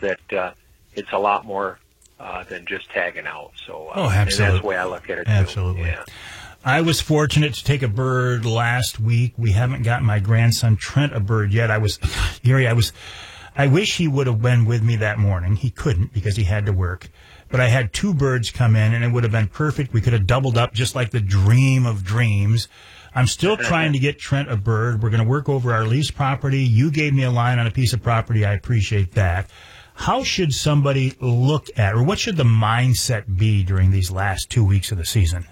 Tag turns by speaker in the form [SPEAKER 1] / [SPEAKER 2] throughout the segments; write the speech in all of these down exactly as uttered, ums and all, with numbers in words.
[SPEAKER 1] that uh, it's a lot more uh, than just tagging out. So, uh,
[SPEAKER 2] oh, absolutely.
[SPEAKER 1] And that's the way I look at it, too.
[SPEAKER 2] Absolutely.
[SPEAKER 1] Yeah.
[SPEAKER 2] I was fortunate to take a bird last week. We haven't gotten my grandson Trent a bird yet. I was, Gary, I was, I wish he would have been with me that morning. He couldn't because he had to work. But I had two birds come in, and it would have been perfect. We could have doubled up just like the dream of dreams. I'm still trying to get Trent a bird. We're going to work over our lease property. You gave me a line on a piece of property. I appreciate that. How should somebody look at, or what should the mindset be during these last two weeks of the season?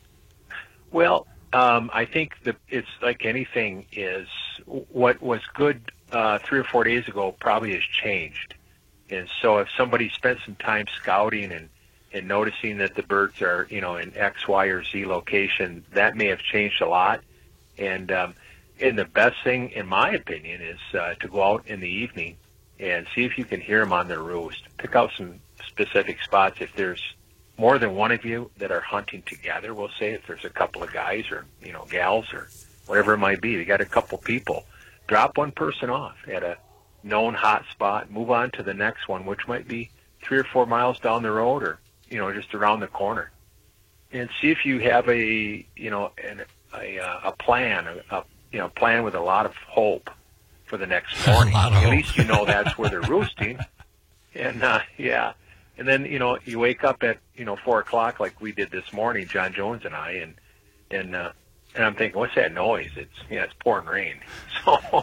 [SPEAKER 1] Well, um, I think that it's like anything is what was good uh, three or four days ago probably has changed. And so if somebody spent some time scouting and, and noticing that the birds are, you know, in X, Y, or Z location, that may have changed a lot. And, um, and the best thing, in my opinion, is uh, to go out in the evening and see if you can hear them on their roost. Pick out some specific spots. If there's more than one of you that are hunting together, we'll say, if there's a couple of guys or, you know, gals or whatever it might be, you got a couple people, drop one person off at a known hot spot, move on to the next one, which might be three or four miles down the road or, you know, just around the corner. And see if you have a, you know, an, a, a plan, a, a, you know, plan with a lot of hope for the next morning. At
[SPEAKER 2] hope.
[SPEAKER 1] least you know that's where they're roosting. And, uh, yeah. And then, you know, you wake up at, you know, four o'clock like we did this morning, John Jones and I, and, and, uh, and I'm thinking, what's that noise? It's, yeah, it's pouring rain. So,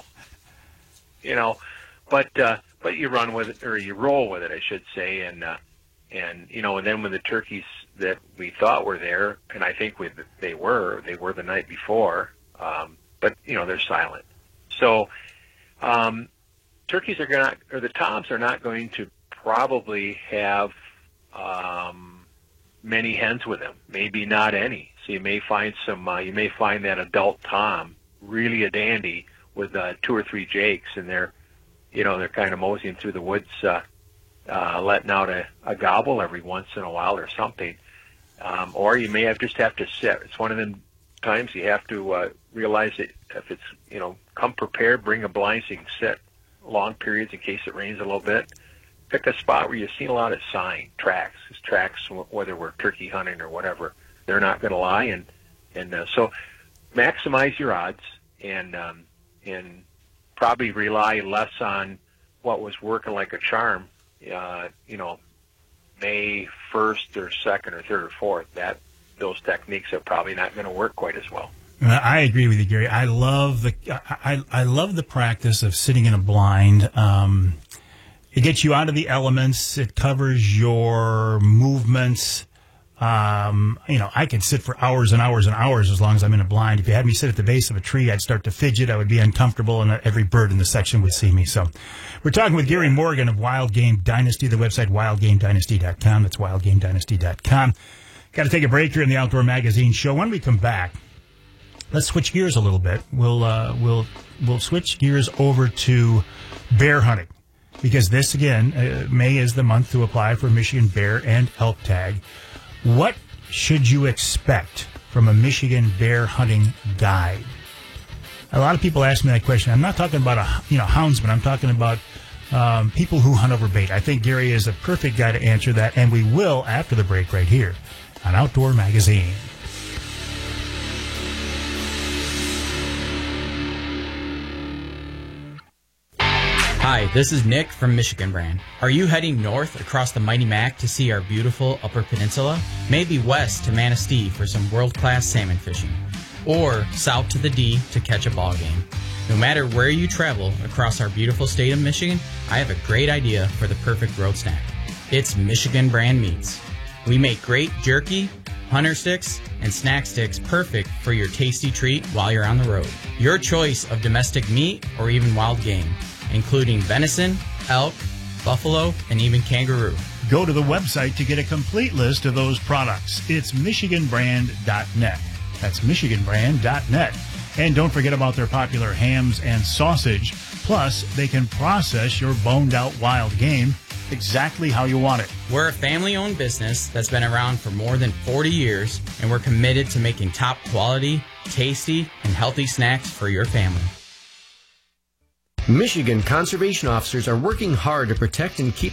[SPEAKER 1] you know, But uh, but you run with it, or you roll with it, I should say, and uh, and you know, and then when the turkeys that we thought were there, and I think we, they were, they were the night before, um, but you know, they're silent. So um, turkeys are going to, or the toms are not going to probably have um, many hens with them. Maybe not any. So you may find some. Uh, you may find that adult tom really a dandy with uh, two or three jakes, and they're You know, they're kind of moseying through the woods, uh, uh, letting out a, a gobble every once in a while or something. Um, or you may have just have to sit. It's one of them times you have to uh, realize that if it's, you know, come prepared, bring a blind so you can sit long periods in case it rains a little bit. Pick a spot where you've seen a lot of sign, tracks. It's tracks, whether we're turkey hunting or whatever, they're not going to lie. And, and uh, so maximize your odds and, um, and, probably rely less on what was working like a charm, uh, you know, May first or second or third or fourth. That those techniques are probably not going to work quite as well.
[SPEAKER 2] I agree with you, Gary. I love the I, I love the practice of sitting in a blind. Um, it gets you out of the elements. It covers your movements. Um, you know, I could sit for hours and hours and hours as long as I'm in a blind. If you had me sit at the base of a tree, I'd start to fidget. I would be uncomfortable, and every bird in the section would see me. So we're talking with Gary Morgan of Wild Game Dynasty, the website wild game dynasty dot com. That's wild game dynasty dot com. Got to take a break here in the Outdoor Magazine show. When we come back, let's switch gears a little bit. We'll, uh, we'll, we'll switch gears over to bear hunting, because this, again, uh, May is the month to apply for Michigan Bear and Elk Tag. What should you expect from a Michigan bear hunting guide? A lot of people ask me that question. I'm not talking about a you know houndsman. I'm talking about um, people who hunt over bait. I think Gary is a perfect guy to answer that, and we will after the break right here on Outdoor Magazine.
[SPEAKER 3] Hi, this is Nick from Michigan Brand. Are you heading north across the Mighty Mac to see our beautiful Upper Peninsula? Maybe west to Manistee for some world-class salmon fishing? Or south to the D to catch a ball game? No matter where you travel across our beautiful state of Michigan, I have a great idea for the perfect road snack. It's Michigan Brand Meats. We make great jerky, hunter sticks, and snack sticks perfect for your tasty treat while you're on the road. Your choice of domestic meat or even wild game, including venison, elk, buffalo, and even kangaroo.
[SPEAKER 2] Go to the website to get a complete list of those products. It's michigan brand dot net. That's michigan brand dot net. And don't forget about their popular hams and sausage. Plus, they can process your boned-out wild game exactly how you want it.
[SPEAKER 3] We're a family-owned business that's been around for more than forty years, and we're committed to making top quality, tasty, and healthy snacks for your family.
[SPEAKER 4] Michigan conservation officers are working hard to protect and keep